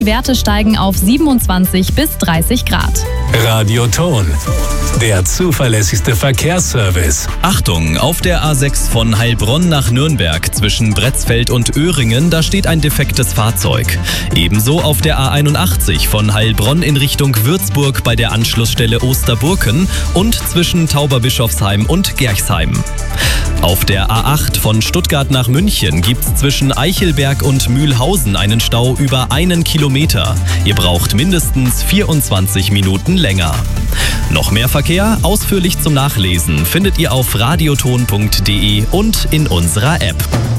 Die Werte steigen auf 27 bis 30 Grad. Radioton, der zuverlässigste Verkehrsservice. Achtung, auf der A6 von Heilbronn nach Nürnberg zwischen Bretzfeld und Öhringen, da steht ein defektes Fahrzeug. Ebenso auf der A81 von Heilbronn in Richtung Würzburg bei der Anschlussstelle Osterburken und zwischen Tauberbischofsheim und Gerchsheim. Auf der A8 von Stuttgart nach München gibt's zwischen Eichelberg und Mühlhausen einen Stau über 1 Kilometer. Ihr braucht mindestens 24 Minuten länger. Noch mehr Verkehr, ausführlich zum Nachlesen, findet ihr auf radioton.de und in unserer App.